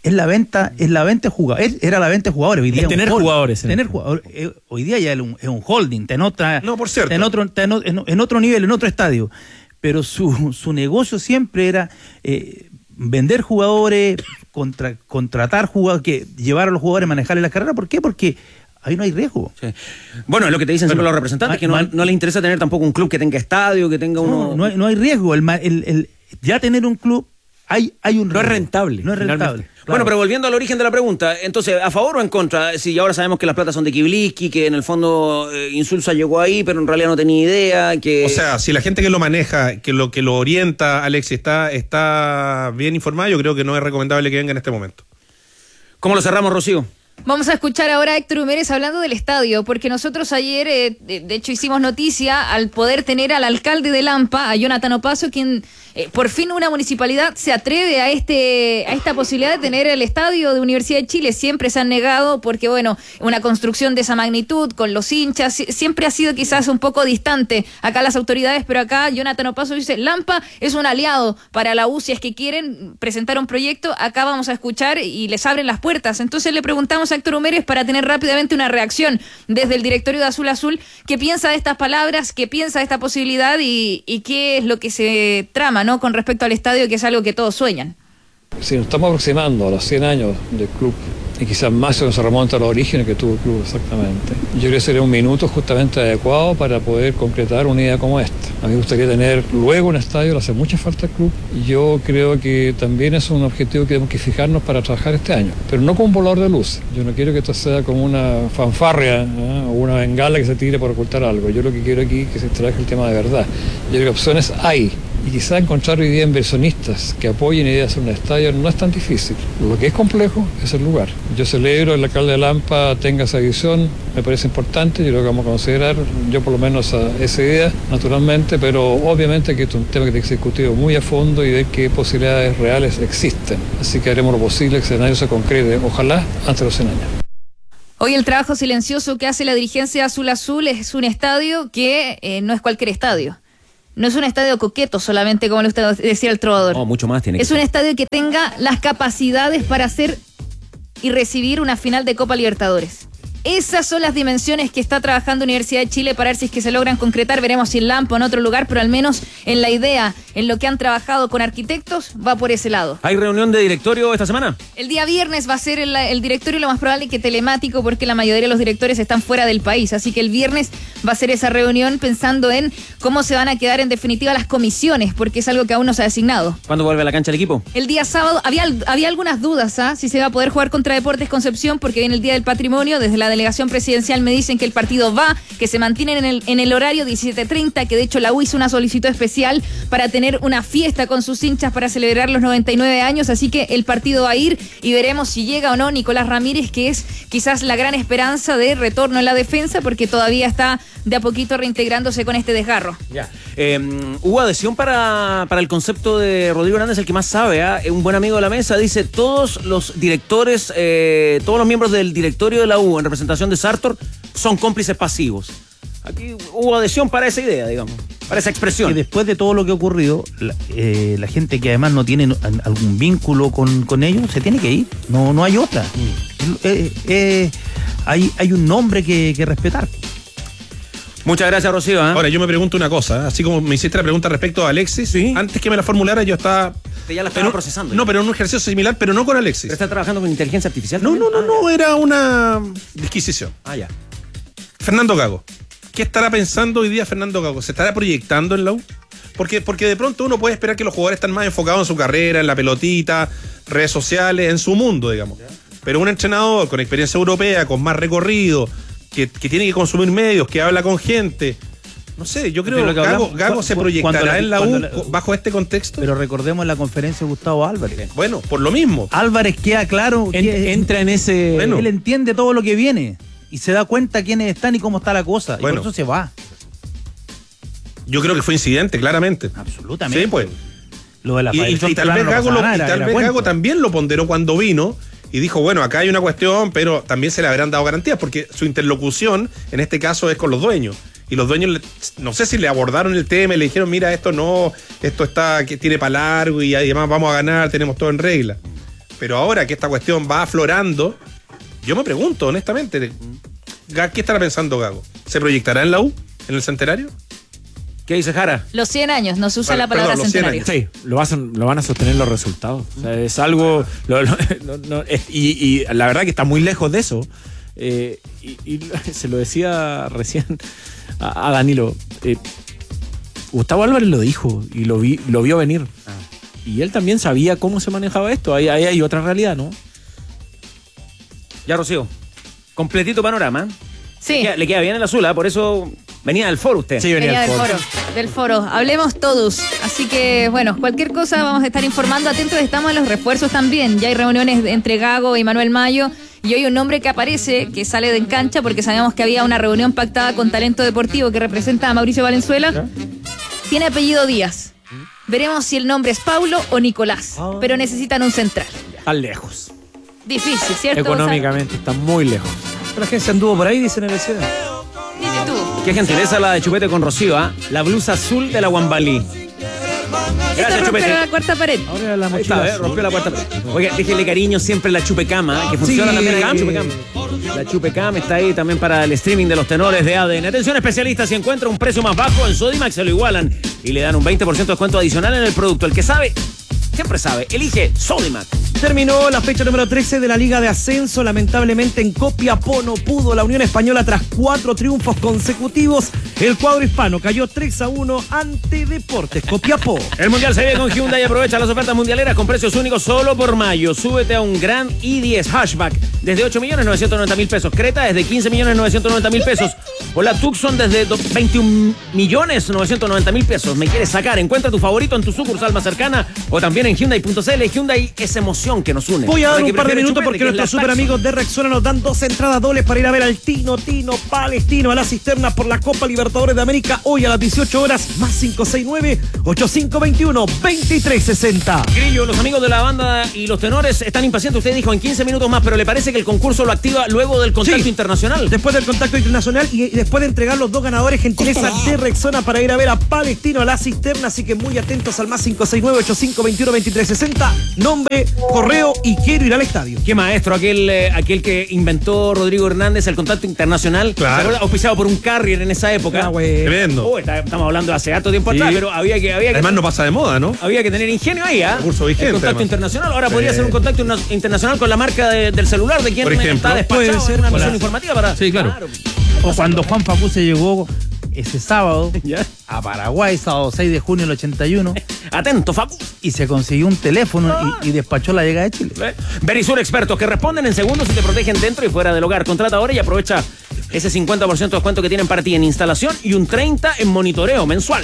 es la venta, es la venta de jugadores, era la venta de jugadores. Hoy día es tener jugadores. Tener jugadores. Eh, hoy día ya es un, es un holding, está en otra, no, por cierto. Está en otro, está en, en, en otro nivel, en otro estadio. Pero su, su negocio siempre era eh, vender jugadores, contra, contratar jugadores, que llevar a los jugadores, manejarles la carrera. ¿Por qué? Porque ahí no hay riesgo. Sí. Bueno, es lo que te dicen bueno, siempre los representantes, que no, no les interesa tener tampoco un club que tenga estadio, que tenga uno... No, no, hay, no hay riesgo. El, el, el, ya tener un club, hay, hay un riesgo. No es rentable. No es rentable. Claro. Bueno, pero volviendo al origen de la pregunta, entonces, ¿a favor o en contra? Si ahora sabemos que las platas son de Kibliski, que en el fondo eh, Insulza llegó ahí, pero en realidad no tenía idea, que... O sea, si la gente que lo maneja, que lo que lo orienta, Alexis, está, está bien informada, yo creo que no es recomendable que venga en este momento. ¿Cómo lo cerramos, Rocío? Vamos a escuchar ahora a Héctor Humérez hablando del estadio, porque nosotros ayer, eh, de, de hecho, hicimos noticia al poder tener al alcalde de Lampa, a Jonathan Opaso, quien eh, por fin una municipalidad se atreve a este a esta posibilidad de tener el estadio de Universidad de Chile. Siempre se han negado porque, bueno, una construcción de esa magnitud, con los hinchas, siempre ha sido quizás un poco distante acá las autoridades, pero acá Jonathan Opaso dice, Lampa es un aliado para la U, si es que quieren presentar un proyecto, acá vamos a escuchar y les abren las puertas. Entonces le preguntamos a Héctor Humérez para tener rápidamente una reacción desde el directorio de Azul Azul, qué piensa de estas palabras, qué piensa de esta posibilidad y, y qué es lo que se trama, ¿no?, con respecto al estadio, que es algo que todos sueñan. Si nos estamos aproximando a los cien años del club, y quizás más se nos remonta a los orígenes que tuvo el club exactamente, yo creo que sería un minuto justamente adecuado para poder concretar una idea como esta. A mí me gustaría tener luego un estadio, le hace mucha falta al club, y yo creo que también es un objetivo que tenemos que fijarnos para trabajar este año, pero no como un volador de luz. Yo no quiero que esto sea como una fanfarria, ¿eh?, o una bengala que se tire por ocultar algo. Yo lo que quiero aquí es que se trabaje el tema de verdad. Yo creo que opciones hay, y quizá encontrar hoy día inversionistas que apoyen ideas en un estadio no es tan difícil. Lo que es complejo es el lugar. Yo celebro que el alcalde de Lampa tenga esa visión, me parece importante, yo creo que vamos a considerar, yo por lo menos a esa idea, naturalmente, pero obviamente que esto es un tema que tiene que ser discutido muy a fondo y ver qué posibilidades reales existen. Así que haremos lo posible que ese escenario se concrete, ojalá, antes de los cien años. Hoy el trabajo silencioso que hace la dirigencia Azul Azul es un estadio que eh, no es cualquier estadio. No es un estadio coqueto solamente, como le usted decía el trovador. No, mucho más tiene que Es ser. un estadio que tenga las capacidades para hacer y recibir una final de Copa Libertadores. Esas son las dimensiones que está trabajando Universidad de Chile para ver si es que se logran concretar. Veremos si en Lampa o en otro lugar, pero al menos en la idea, en lo que han trabajado con arquitectos, va por ese lado. ¿Hay reunión de directorio esta semana? El día viernes va a ser el, el directorio, lo más probable que telemático, porque la mayoría de los directores están fuera del país. Así que el viernes va a ser esa reunión pensando en cómo se van a quedar en definitiva las comisiones, porque es algo que aún no se ha designado. ¿Cuándo vuelve a la cancha el equipo? El día sábado había, había algunas dudas, ¿ah? Si se va a poder jugar contra Deportes Concepción, porque viene el Día del Patrimonio. Desde la delegación presidencial me dicen que el partido va, que se mantienen en el, en el horario diecisiete treinta, que de hecho la U hizo una solicitud especial para tener una fiesta con sus hinchas para celebrar los noventa y nueve años, así que el partido va a ir y veremos si llega o no Nicolás Ramírez, que es quizás la gran esperanza de retorno en la defensa, porque todavía está de a poquito reintegrándose con este desgarro. Ya. Eh, hubo adhesión para, para el concepto de Rodrigo Hernández, el que más sabe, ¿eh? Un buen amigo de la mesa, dice, todos los directores, eh, todos los miembros del directorio de la U en representación de Sartor son cómplices pasivos. Aquí hubo adhesión para esa idea, digamos, para esa expresión. Y después de todo lo que ha ocurrido, la, eh, la gente que además no tiene algún vínculo con, con ellos, se tiene que ir. No, no hay otra. Mm. Eh, eh, hay, hay un nombre que, que respetar. Muchas gracias, Rocío. ¿eh? Ahora, yo me pregunto una cosa, así como me hiciste la pregunta respecto a Alexis, ¿sí? Antes que me la formulara yo estaba... Ya la estaba procesando. No, pero en un ejercicio similar, pero no con Alexis. ¿Pero está trabajando con inteligencia artificial? No, también? no, no, ah, no, era una disquisición. Ah, ya. Fernando Gago. ¿Qué estará pensando hoy día Fernando Gago? ¿Se estará proyectando en la U? Porque, porque de pronto uno puede esperar que los jugadores están más enfocados en su carrera, en la pelotita, redes sociales, en su mundo, digamos. Pero un entrenador con experiencia europea, con más recorrido, que, que tiene que consumir medios, que habla con gente... No sé, yo creo que Gago, hablamos, Gago se proyectará la, en la U la, bajo este contexto. Pero recordemos la conferencia de Gustavo Álvarez. Bueno, por lo mismo. Álvarez queda claro, en, que entra en ese... Bueno. Él entiende todo lo que viene y se da cuenta quiénes están y cómo está la cosa. Bueno. Y por eso se va. Yo creo que fue incidente, claramente. Absolutamente. Sí, pues. Lo de la y, y, y tal vez, no Gago, lo, nada, y tal vez Gago también lo ponderó cuando vino y dijo, bueno, acá hay una cuestión, pero también se le habrán dado garantías, porque su interlocución, en este caso, es con los dueños. Y los dueños, no sé si le abordaron el tema y le dijeron, mira, esto no, esto está, que tiene para largo y además vamos a ganar, tenemos todo en regla. Pero ahora que esta cuestión va aflorando, yo me pregunto, honestamente, ¿qué estará pensando Gago? ¿Se proyectará en la U, en el centenario? ¿Qué dice Jara? Los cien años, no se usa Vale, la palabra perdón, los cien centenario. años. Sí, lo, vas a- lo van a sostener los resultados. O sea, es algo. lo- lo- no- no, es- y, y la verdad que está muy lejos de eso. Eh, y, y se lo decía recién a, a Danilo. Eh, Gustavo Álvarez lo dijo y lo, vi, lo vio venir. Y él también sabía cómo se manejaba esto. Ahí, ahí hay otra realidad, ¿no? Ya, Rocío. Completito panorama. Sí. Le queda, le queda bien el azul, ¿ah? Por eso venía del foro usted. Sí, Venía del foro, del foro. Hablemos todos. Así que, bueno, cualquier cosa vamos a estar informando. Atentos estamos a los refuerzos también. Ya hay reuniones entre Gago y Manuel Mayo. Y hoy un nombre que aparece, que sale de en cancha, porque sabíamos que había una reunión pactada con Talento Deportivo que representa a Mauricio Valenzuela. Tiene apellido Díaz. Veremos si el nombre es Paulo o Nicolás. Pero necesitan un central. Están lejos. Difícil, ¿cierto? Económicamente están muy lejos. La agencia anduvo por ahí, dicen en el ciudad. Gonzalo? Dime tú. Qué gentileza la de Chupete con Rocío, ¿ah? La blusa azul de la Wambalí. Esta Gracias, rompe Chupete. la cuarta pared. Ahora la Ahí mochila. está, ¿eh? Rompió la puerta. Oiga, déjele cariño siempre la Chupecama, que funciona Sí, también la la Chupecam. La Chupecam está ahí también para el streaming de los tenores de A D N. Atención especialistas, si encuentra un precio más bajo en Sodimac se lo igualan y le dan un veinte por ciento de descuento adicional en el producto. El que sabe, siempre sabe. Elige Sodimac. Terminó la fecha número trece de la Liga de Ascenso. Lamentablemente en Copiapó no pudo la Unión Española tras cuatro triunfos consecutivos. El cuadro hispano cayó tres a uno ante Deportes Copiapó. El Mundial se vive con Hyundai y aprovecha las ofertas mundialeras con precios únicos solo por mayo. Súbete a un Gran i diez Hatchback desde ocho millones novecientos noventa mil pesos. Creta desde quince millones novecientos noventa mil pesos. O la Tucson desde do- veintiún millones novecientos noventa mil pesos. ¿Me quieres sacar? Encuentra tu favorito en tu sucursal más cercana o también en Hyundai punto c l. Hyundai es emoción que nos une. Voy a dar Ahora, un ¿qué par de prefiere minutos Chupete, porque que es nuestros la super Taxi? amigos de Rexona nos dan dos entradas dobles para ir a ver al Tino Tino Palestino a la cisterna por la Copa Libertadores de América hoy a las dieciocho horas, más cinco seis nueve, ocho cinco dos uno, dos tres seis cero. Grillo, los amigos de la banda y los tenores están impacientes. Usted dijo en quince minutos más, pero ¿le parece que el concurso lo activa luego del contacto Sí. internacional? Después del contacto internacional y, y después de entregar los dos ganadores, gentileza de Rexona para ir a ver a Palestino a la cisterna. Así que muy atentos al más cinco seis nueve, ocho cinco dos uno, dos tres seis cero. Nombre, correo y quiero ir al estadio. Qué maestro, aquel, eh, aquel que inventó Rodrigo Hernández el contacto internacional. Claro. ¿Se acuerda? Auspiciado por un carrier en esa época. Ah, güey. Tremendo. Oh, está- estamos hablando de hace harto tiempo Sí. atrás, pero había que, había que, Además no pasa de moda, ¿no? había que tener ingenio ahí, ¿ah? Recurso vigente, El contacto además. internacional. Ahora podría Sí. ser un contacto interna- internacional con la marca de- del celular de quien Por ejemplo. está despachado Puede ser. en una misión Hola. informativa para. Sí, claro. O cuando Juan Facuse llegó ese sábado ¿Ya? a Paraguay, sábado seis de junio del ochenta y uno, Atento, Facu. y se consiguió un teléfono y, y despachó la llegada de Chile. ¿Eh? Verisur expertos que responden en segundos y te protegen dentro y fuera del hogar. Contrata ahora y aprovecha ese cincuenta por ciento de descuento que tienen para ti en instalación y un treinta por ciento en monitoreo mensual.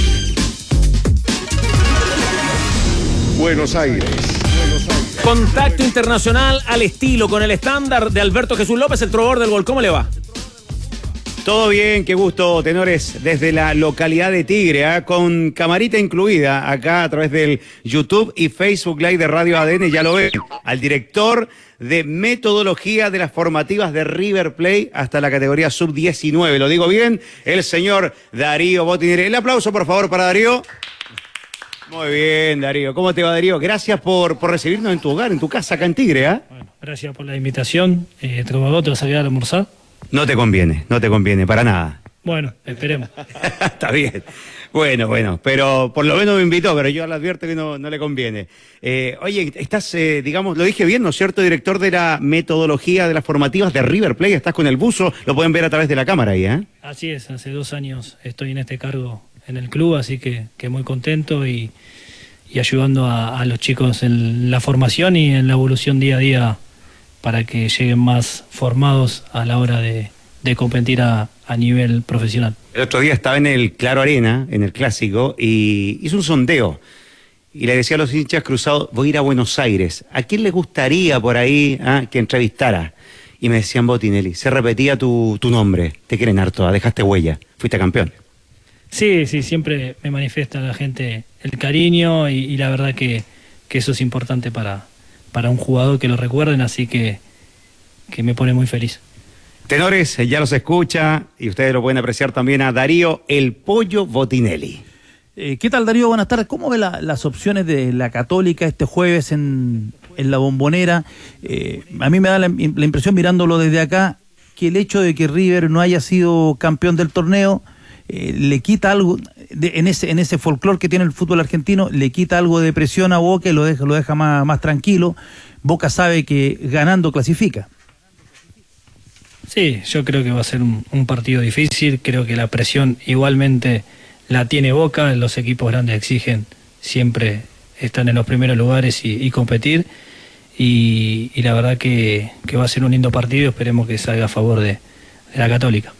Buenos Aires. Contacto internacional al estilo con el estándar de Alberto Jesús López, el trovador del gol. ¿Cómo le va? Todo bien, qué gusto, tenores, desde la localidad de Tigre, ¿ah? Con camarita incluida acá a través del YouTube y Facebook Live de Radio A D N, ya lo ven, al director de metodología de las formativas de River Plate hasta la categoría sub diecinueve, lo digo bien, el señor Darío Botineri. El aplauso, por favor, para Darío. Muy bien, Darío. ¿Cómo te va, Darío? Gracias por, por recibirnos en tu hogar, en tu casa acá en Tigre, ¿ah? Bueno, gracias por la invitación. Eh, Trovador, ¿te vas a quedar a almorzar? No te conviene, no te conviene, para nada. Bueno, esperemos. Está bien. Bueno, bueno, pero por lo menos me invitó, pero yo le advierto que no, no le conviene. Eh, oye, estás, eh, digamos, lo dije bien, ¿no es cierto? Director de la metodología de las formativas de River Plate, estás con el buzo, lo pueden ver a través de la cámara ahí, ¿eh? Así es, hace dos años estoy en este cargo en el club, así que, que muy contento y, y ayudando a, a los chicos en la formación y en la evolución día a día para que lleguen más formados a la hora de, de competir a, a nivel profesional. El otro día estaba en el Claro Arena, en el Clásico, y hizo un sondeo. Y le decía a los hinchas cruzados, voy a ir a Buenos Aires. ¿A quién le gustaría por ahí ah, que entrevistara? Y me decían, Botinelli, se repetía tu, tu nombre. Te quieren harto, ah, dejaste huella, fuiste campeón. Sí, sí, siempre me manifiesta la gente el cariño y, y la verdad que, que eso es importante para, para un jugador que lo recuerden, así que, que me pone muy feliz. Tenores, ya los escucha y ustedes lo pueden apreciar también a Darío El Pollo Eh, ¿Qué tal, Darío? Buenas tardes. ¿Cómo ve la- las opciones de la Católica este jueves en en la Bombonera. Eh, a mí me da la, la impresión, mirándolo desde acá, que el hecho de que River no haya sido campeón del torneo eh, le quita algo, de, en ese en ese folclore que tiene el fútbol argentino, le quita algo de presión a Boca y lo deja, lo deja más, más tranquilo. Boca sabe que ganando clasifica. Sí, yo creo que va a ser un, un partido difícil. Creo que la presión igualmente la tiene Boca. Los equipos grandes exigen siempre estar en los primeros lugares y, y competir. Y, y la verdad que, que va a ser un lindo partido. Esperemos que salga a favor de, de la Católica.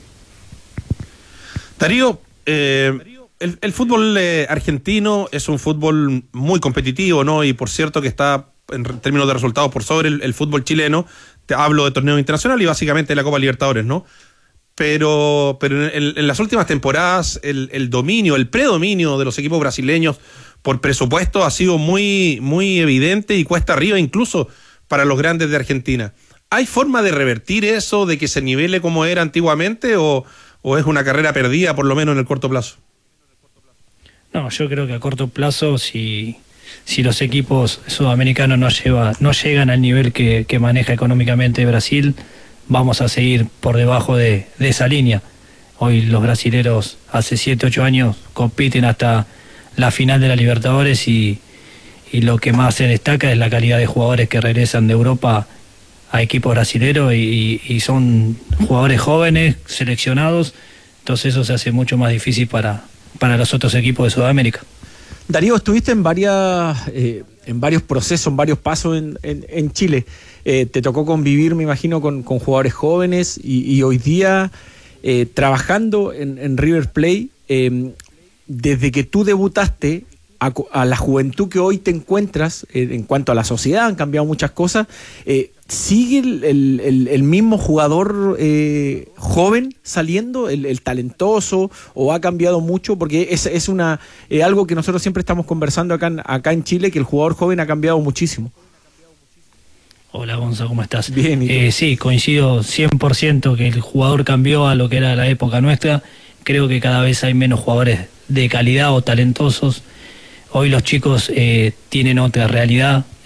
Darío, eh, el, el fútbol eh, argentino es un fútbol muy competitivo, ¿no? Y por cierto que está en términos de resultados por sobre el, el fútbol chileno. Te hablo de torneo internacional y básicamente de la Copa Libertadores, ¿no? Pero, pero en, en las últimas temporadas el, el dominio, el predominio de los equipos brasileños por presupuesto ha sido muy, muy evidente y cuesta arriba incluso para los grandes de Argentina. ¿Hay forma de revertir eso, de que se nivele como era antiguamente, o, o es una carrera perdida por lo menos en el corto plazo? No, yo creo que a corto plazo, si, si los equipos sudamericanos no, lleva, no llegan al nivel que, que maneja económicamente Brasil, vamos a seguir por debajo de, de esa línea. Hoy los brasileros hace siete, ocho años compiten hasta la final de la Libertadores y, y lo que más se destaca es la calidad de jugadores que regresan de Europa a equipos brasileros y, y son jugadores jóvenes, seleccionados, entonces eso se hace mucho más difícil para, para los otros equipos de Sudamérica. Darío, estuviste en varias eh, en varios procesos, en varios pasos en, en, en Chile. Eh, te tocó convivir, me imagino, con, con jugadores jóvenes y, y hoy día eh, trabajando en, en River Plate, eh, desde que tú debutaste a, a la juventud que hoy te encuentras, eh, en cuanto a la sociedad, han cambiado muchas cosas. Eh, ¿Sigue el, el, el, el mismo jugador eh, joven saliendo, el, el talentoso, o ha cambiado mucho? Porque es, es una eh, algo que nosotros siempre estamos conversando acá en, acá en Chile, que el jugador joven ha cambiado muchísimo. Hola Gonzalo, ¿cómo estás? Bien, ¿y tú? Eh, sí, coincido cien por ciento que el jugador cambió a lo que era la época nuestra. Creo que cada vez hay menos jugadores de calidad o talentosos. Hoy los chicos eh, tienen otra realidad.